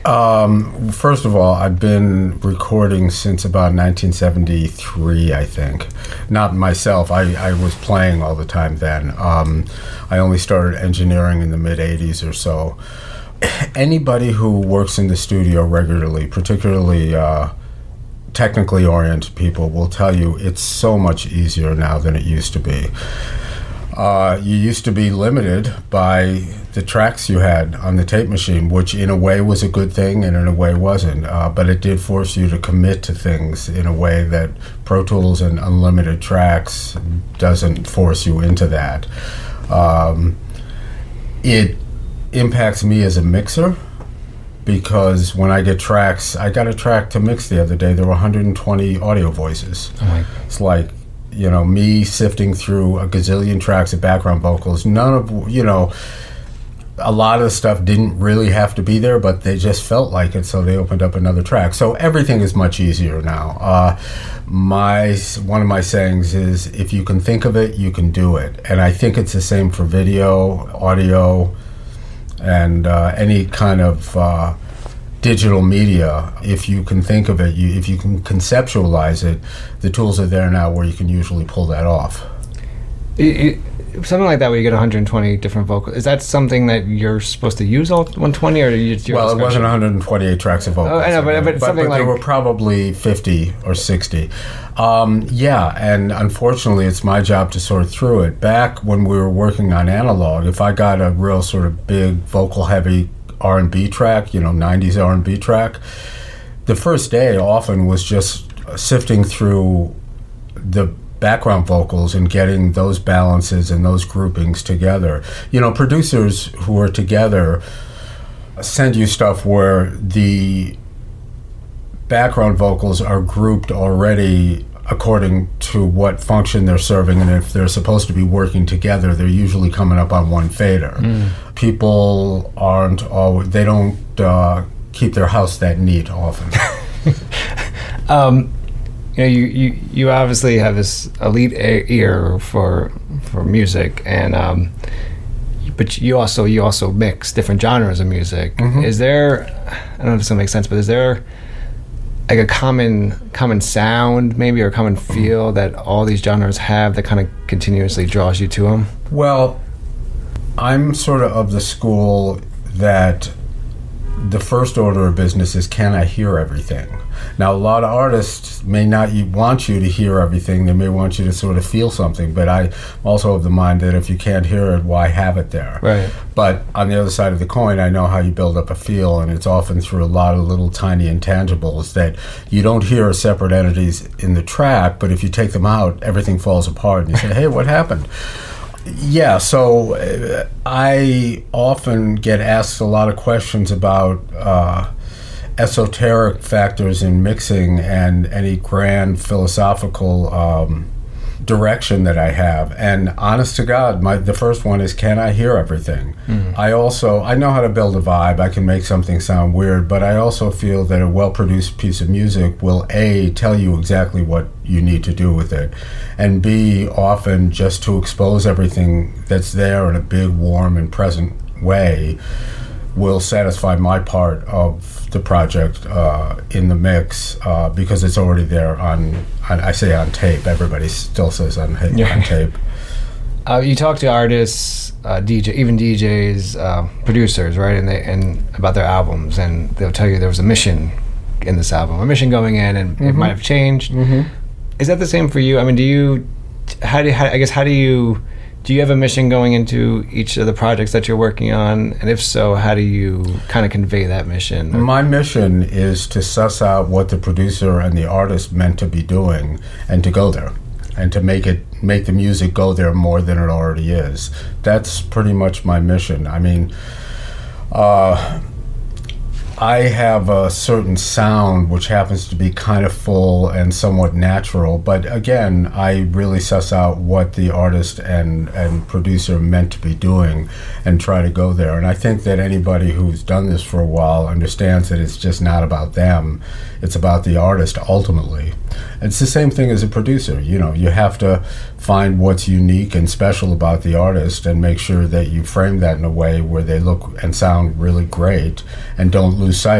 First of all, I've been recording since about 1973, I think. Not myself. I was playing all the time then. I only started engineering in the mid-'80s or so. Anybody who works in the studio regularly, particularly technically oriented people, will tell you it's so much easier now than it used to be. You used to be limited by the tracks you had on the tape machine, which in a way was a good thing and in a way wasn't. But it did force you to commit to things in a way that Pro Tools and unlimited tracks doesn't force you into that. It impacts me as a mixer because when I get tracks, I got a track to mix the other day. There were 120 audio voices. It's like, me sifting through a gazillion tracks of background vocals. None of, a lot of the stuff didn't really have to be there, but they just felt like it, so they opened up another track. So everything is much easier now. One of my sayings is, if you can think of it, you can do it. And I think it's the same for video, audio, and any kind of digital media. If you can think of it, if you can conceptualize it, the tools are there now where you can usually pull that off. Something like that where you get 120 different vocals, is that something that you're supposed to use all 120, or well, it wasn't 128 tracks of vocals. I know, but something like... there were probably 50 or 60. Yeah, and unfortunately it's my job to sort through it. Back when we were working on analog, if I got a real sort of big vocal heavy R&B track, 90s R&B track, the first day often was just sifting through the background vocals and getting those balances and those groupings together. Producers who are together send you stuff where the background vocals are grouped already according to what function they're serving, and if they're supposed to be working together, they're usually coming up on one fader. People aren't always, they don't keep their house that neat often. You obviously have this elite ear for music, and but you also mix different genres of music. Mm-hmm. Is there, I don't know if this will make sense, but is there like a common sound maybe, or a common feel that all these genres have that kind of continuously draws you to them? Well, I'm sort of the school that the first order of business is, can I hear everything? Now, a lot of artists may not want you to hear everything. They may want you to sort of feel something, but I also have the mind that if you can't hear it, why have it there? Right. But on the other side of the coin, I know how you build up a feel, and it's often through a lot of little tiny intangibles that you don't hear as separate entities in the track, but if you take them out, everything falls apart, and you say, hey, what happened? Yeah, so I often get asked a lot of questions about esoteric factors in mixing and any grand philosophical direction that I have. And honest to God, the first one is, can I hear everything? Mm-hmm. I know how to build a vibe. I can make something sound weird, but I also feel that a well-produced piece of music will A, tell you exactly what you need to do with it, and B, often just to expose everything that's there in a big, warm, and present way will satisfy my part of the project in the mix because it's already there on I say on tape. Everybody still says on tape. You talk to artists, even DJs, producers, right? And about their albums, and they'll tell you there was a mission in this album, a mission going in, and mm-hmm. it might have changed. Mm-hmm. Is that the same for you? I mean, do you have a mission going into each of the projects that you're working on? And if so, how do you kind of convey that mission? My mission is to suss out what the producer and the artist meant to be doing and to go there and to make the music go there more than it already is. That's pretty much my mission. I mean, I have a certain sound which happens to be kind of full and somewhat natural, but again, I really suss out what the artist and producer meant to be doing and try to go there. And I think that anybody who's done this for a while understands that it's just not about them, it's about the artist ultimately. It's the same thing as a producer. You have to find what's unique and special about the artist and make sure that you frame that in a way where they look and sound really great and don't lose sight